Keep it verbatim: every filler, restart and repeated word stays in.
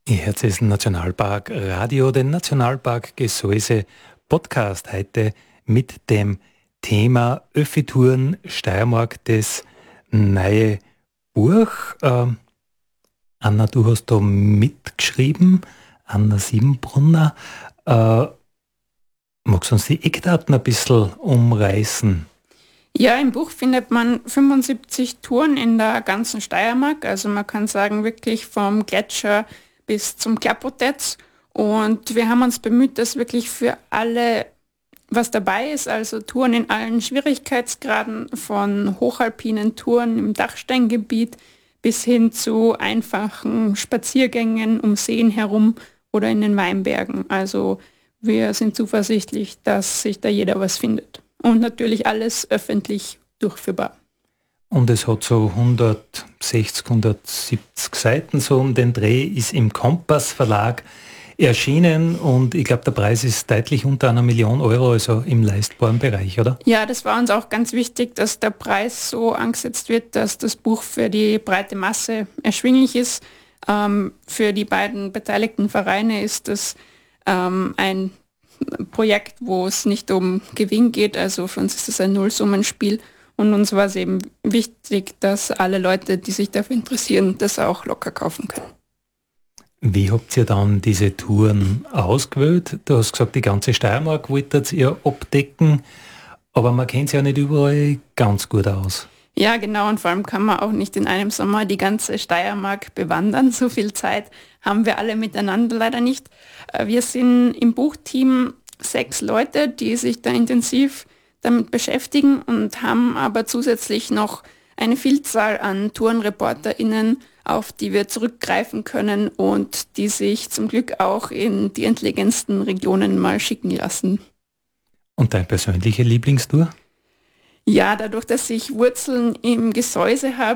Ihr hört es Nationalpark Radio, den Nationalpark Gesäuse Podcast heute mit dem Thema Öffi-Touren Steiermark, das neue Buch. Ähm, Anna, du hast da mitgeschrieben, Anna Siebenbrunner. Äh, magst du uns die Eckdaten ein bisschen umreißen? Ja, im Buch findet man fünfundsiebzig Touren in der ganzen Steiermark. Also man kann sagen, wirklich vom Gletscher bis zum Klapotetz. Und wir haben uns bemüht, dass wirklich für alle was dabei ist. Also Touren in allen Schwierigkeitsgraden, von hochalpinen Touren im Dachsteingebiet bis hin zu einfachen Spaziergängen um Seen herum oder in den Weinbergen. Also wir sind zuversichtlich, dass sich da jeder was findet. Und natürlich alles öffentlich durchführbar. Und es hat so hundertsechzig, hundertsiebzig Seiten, so um den Dreh, ist im Kompass Verlag erschienen und ich glaube, der Preis ist deutlich unter einer Million Euro, also im leistbaren Bereich, oder? Ja, das war uns auch ganz wichtig, dass der Preis so angesetzt wird, dass das Buch für die breite Masse erschwinglich ist. Ähm, für die beiden beteiligten Vereine ist das ähm, ein Projekt, wo es nicht um Gewinn geht, also für uns ist es ein Nullsummenspiel. Und uns war es eben wichtig, dass alle Leute, die sich dafür interessieren, das auch locker kaufen können. Wie habt ihr dann diese Touren ausgewählt? Du hast gesagt, die ganze Steiermark wolltet ihr abdecken, aber man kennt es ja nicht überall ganz gut aus. Ja, genau, und vor allem kann man auch nicht in einem Sommer die ganze Steiermark bewandern. So viel Zeit haben wir alle miteinander leider nicht. Wir sind im Buchteam sechs Leute, die sich da intensiv damit beschäftigen und haben aber zusätzlich noch eine Vielzahl an TourenreporterInnen, auf die wir zurückgreifen können und die sich zum Glück auch in die entlegensten Regionen mal schicken lassen. Und deine persönliche Lieblingstour? Ja, dadurch, dass ich Wurzeln im Gesäuse habe,